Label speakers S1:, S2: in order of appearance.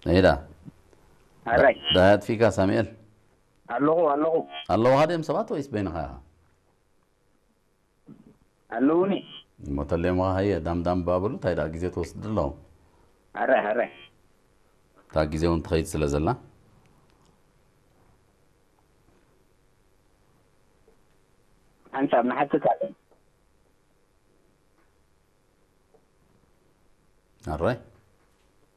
S1: ايه ده؟
S2: هاي
S1: ده فيك يا سامير.
S2: الو
S1: الله هذا مسبات ويس بينها.
S2: الوني
S1: متلمة هي دام بابلو تايدا جزء توصل له.
S2: هاي
S1: تا جزء ونتخيل سلازلنا.
S2: انت ما حتى
S1: الرأي